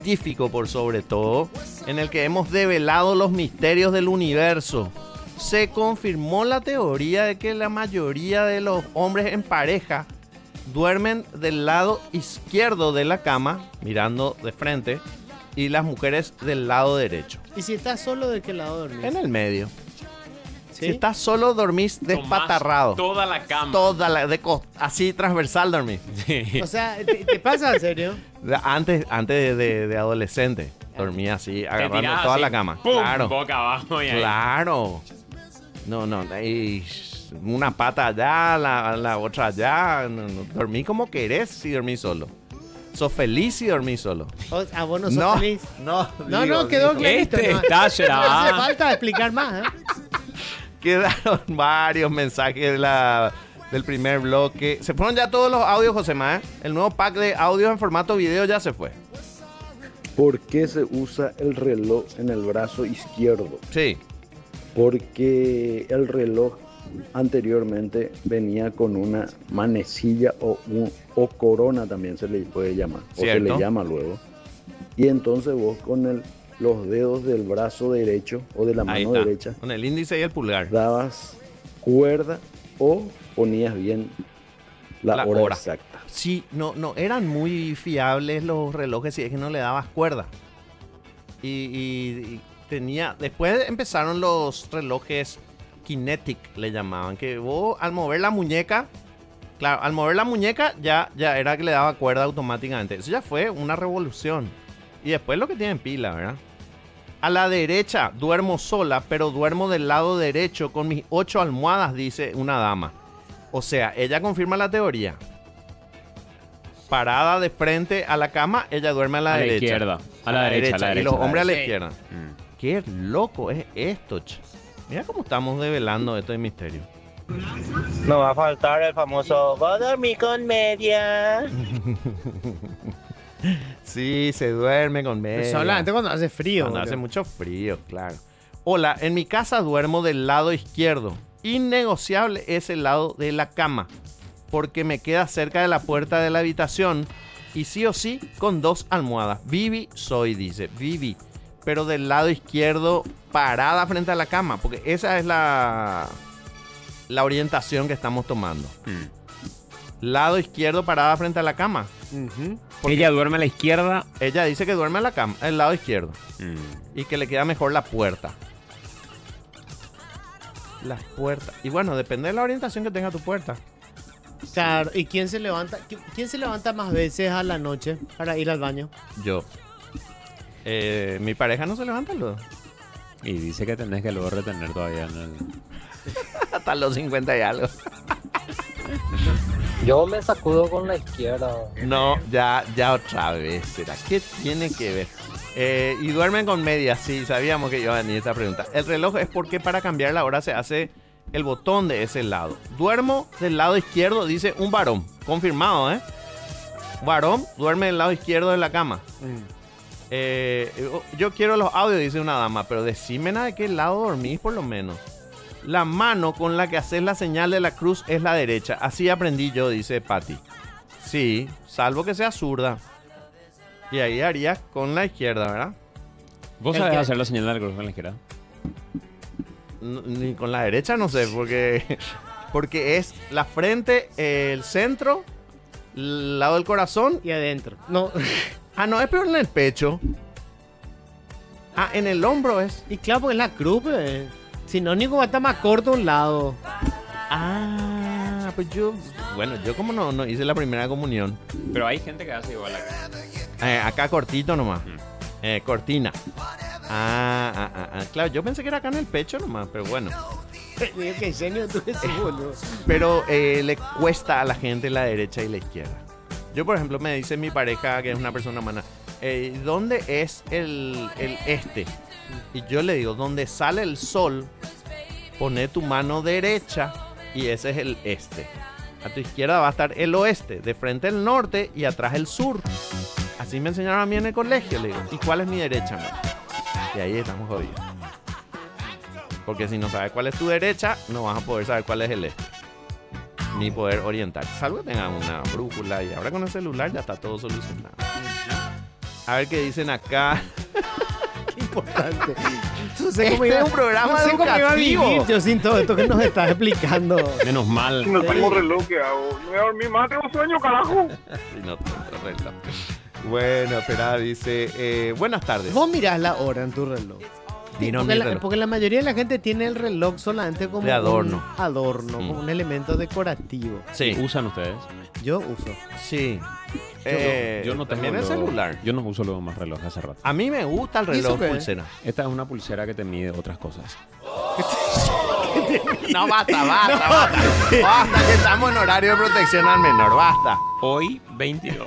científico por sobre todo, en el que hemos develado los misterios del universo, se confirmó la teoría de que la mayoría de los hombres en pareja duermen del lado izquierdo de la cama, mirando de frente, y las mujeres del lado derecho. ¿Y si estás solo, de qué lado dormís? En el medio. ¿Sí? Si estás solo, dormís despatarrado. Toda la cama. Así transversal dormís. Sí. O sea, ¿te pasa en serio? Antes de adolescente, dormía así, agarrando tirabas toda así, la cama. ¡pum! Claro. Boca abajo y ahí. Claro. No, y una pata allá, la otra allá. No, dormí como querés si dormís solo. Sos feliz si dormís solo. Vos no sos feliz. No, No, quedó clarito. Este No está hace llorando. falta explicar más, ¿eh? Quedaron varios mensajes del primer bloque. Se fueron ya todos los audios, Josema, ¿eh? El nuevo pack de audios en formato video ya se fue. ¿Por qué se usa el reloj en el brazo izquierdo? Sí. Porque el reloj anteriormente venía con una manecilla o corona, también se le puede llamar, o se le llama luego. Y entonces vos con los dedos del brazo derecho o de la mano derecha, con el índice y el pulgar, dabas cuerda o ponías bien la hora exacta. Sí, no eran muy fiables los relojes si es que no le dabas cuerda. Y tenía... Después empezaron los relojes Kinetic, le llamaban, que vos al mover la muñeca... Claro, al mover la muñeca ya era que le daba cuerda automáticamente. Eso ya fue una revolución. Y después lo que tienen pila, ¿verdad? A la derecha duermo sola, pero duermo del lado derecho con mis 8 almohadas, dice una dama. O sea, ella confirma la teoría. Parada de frente a la cama, ella duerme a la derecha. Izquierda. A la derecha. Y los hombres a la Sí. izquierda. Qué loco es esto, che. Mira cómo estamos develando esto de misterio. No va a faltar el famoso "voy a dormir con media". Sí, se duerme con media. Solamente cuando hace frío. Cuando boludo. hace mucho frío, claro. Hola, en mi casa duermo del lado izquierdo. Innegociable es el lado de la cama, porque me queda cerca de la puerta de la habitación y sí o sí con 2 almohadas. Vivi soy, dice. Vivi. Pero del lado izquierdo, parada frente a la cama, porque esa es la orientación que estamos tomando. Lado izquierdo, parada frente a la cama. Ujú. Ella duerme a la izquierda. Ella dice que duerme en la cama, el lado izquierdo. Y que le queda mejor la puerta. La puerta. Y bueno, depende de la orientación que tenga tu puerta. Claro, ¿y quién se levanta más veces a la noche para ir al baño? Yo. Mi pareja no se levanta luego. Y dice que tenés que luego retener todavía en el... Hasta los 50 y algo. Yo me sacudo con la izquierda. No, ya otra vez. ¿Será? ¿Qué tiene que ver? Y duermen con medias, sí, sabíamos que iba a venir esta pregunta. El reloj es porque para cambiar la hora se hace el botón de ese lado. Duermo del lado izquierdo, dice un varón. Confirmado, ¿eh? Varón duerme del lado izquierdo de la cama. Yo quiero los audios, dice una dama, pero decime de qué lado dormís por lo menos. La mano con la que haces la señal de la cruz es la derecha. Así aprendí yo, dice Patty. Sí, salvo que sea zurda. Y ahí harías con la izquierda, ¿verdad? ¿Vos sabés hacer la señal de la cruz con la izquierda? Ni con la derecha, no sé, porque es la frente, el centro, el lado del corazón. Y adentro. No. No, es peor en el pecho. En el hombro es. Y claro, porque es la cruz, pues. Sinónimo va a estar más corto a un lado. Pues yo como no hice la primera comunión. Pero hay gente que hace igual acá. Acá cortito nomás. Cortina. Claro, yo pensé que era acá en el pecho nomás, pero bueno. Qué genio tú ese, boludo. Pero le cuesta a la gente la derecha y la izquierda. Yo, por ejemplo, me dice mi pareja, que es una persona humana, ¿dónde es el este? Y yo le digo, donde sale el sol, pone tu mano derecha y ese es el este. A tu izquierda va a estar el oeste, de frente el norte y atrás el sur. Así me enseñaron a mí en el colegio, le digo. ¿Y cuál es mi derecha, man? Y ahí estamos jodidos. Porque si no sabes cuál es tu derecha, no vas a poder saber cuál es el este. Ni poder orientar. Salvo que tengas una brújula y ahora con el celular ya está todo solucionado. A ver qué dicen acá. Qué importante. No sé cómo Este iba, es un programa no sé cómo iba a educativo. vivir yo sin todo esto que nos estás explicando. Menos mal. No tengo reloj, ¿qué hago? Me voy a dormir más, tengo sueño, carajo. Sí, no tengo reloj. Bueno, espera, dice, buenas tardes. Vos mirás la hora en tu reloj. Y no, Porque mi la, reloj. porque la mayoría de la gente tiene el reloj solamente como De adorno. un adorno, como un elemento decorativo. Sí, ¿Usan ustedes? Yo uso. sí. Yo no tengo también el luego- celular. Yo no uso luego más reloj hace rato. A mí me gusta el ¿Y eso reloj qué? pulsera. Esta es una pulsera que te mide otras cosas. No, basta. Basta, que estamos en horario de protección al menor, basta. Hoy 22.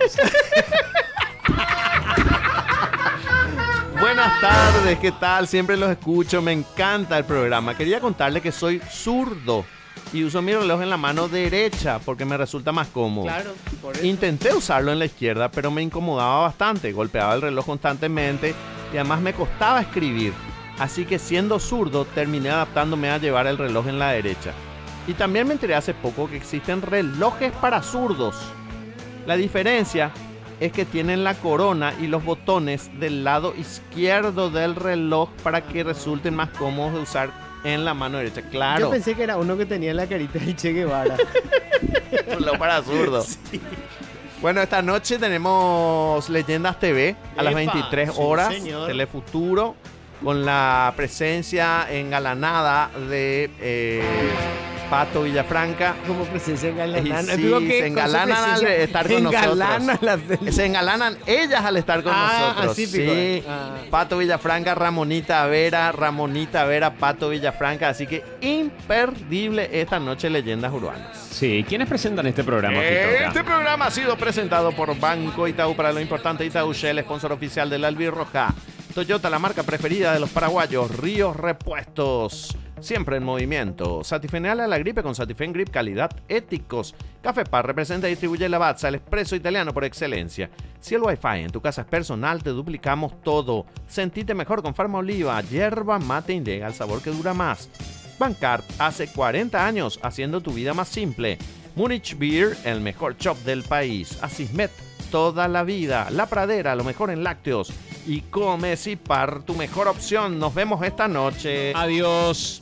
Buenas tardes, ¿qué tal? Siempre los escucho, me encanta el programa. Quería contarle que soy zurdo y uso mi reloj en la mano derecha porque me resulta más cómodo. Claro, por eso. Intenté usarlo en la izquierda, pero me incomodaba bastante. Golpeaba el reloj constantemente y además me costaba escribir. Así que siendo zurdo, terminé adaptándome a llevar el reloj en la derecha. Y también me enteré hace poco que existen relojes para zurdos. La diferencia es que tienen la corona y los botones del lado izquierdo del reloj para que resulten más cómodos de usar en la mano derecha. Claro, Yo pensé que era uno que tenía la carita del Che Guevara. reloj para zurdos. Bueno, esta noche tenemos Leyendas TV a las Epa, 23 sí, horas, señor. Telefuturo, con la presencia engalanada de Pato Villafranca. Como presencia engalanada. Y sí, Digo que se con su engalanan al presencia estar con engalana Se engalanan ellas al estar con nosotros. así Sí. pico. Ah. Pato Villafranca, Ramonita Vera, Pato Villafranca. Así que imperdible esta noche Leyendas Urbanas. Sí, ¿quiénes presentan este programa? Fito, Este acá? programa ha sido presentado por Banco Itaú para lo importante. Itaú Shell, sponsor oficial del Albirroja. Toyota, la marca preferida de los paraguayos. Ríos Repuestos, siempre en movimiento. Satifenale a la gripe con Satifen Grip, calidad, éticos. Café Par representa y distribuye Lavazza, el expreso italiano por excelencia. Si el Wi-Fi en tu casa es personal, te duplicamos todo. Sentite mejor con Farma Oliva, hierba mate Indega, el sabor que dura más. Bancarp, hace 40 años haciendo tu vida más simple. Munich Beer, el mejor shop del país. Asismet, toda la vida. La Pradera, lo mejor en lácteos. Y Comecipar, tu mejor opción. Nos vemos esta noche. Adiós.